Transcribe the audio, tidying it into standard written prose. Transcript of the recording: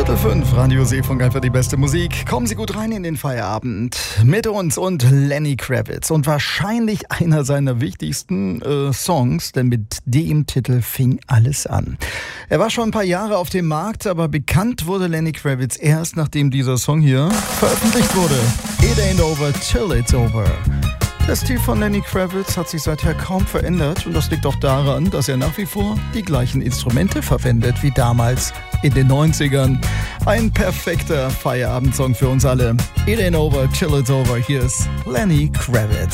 5, Radio Seefunk, einfach die beste Musik. Kommen Sie gut rein in den Feierabend mit uns und Lenny Kravitz. Und wahrscheinlich einer seiner wichtigsten Songs, denn mit dem Titel fing alles an. Er war schon ein paar Jahre auf dem Markt, aber bekannt wurde Lenny Kravitz erst, nachdem dieser Song hier veröffentlicht wurde. It ain't over till it's over. Der Stil von Lenny Kravitz hat sich seither kaum verändert und das liegt auch daran, dass er nach wie vor die gleichen Instrumente verwendet wie damals in den 90ern. Ein perfekter Feierabendsong für uns alle. It ain't over till it's over. Hier ist Lenny Kravitz.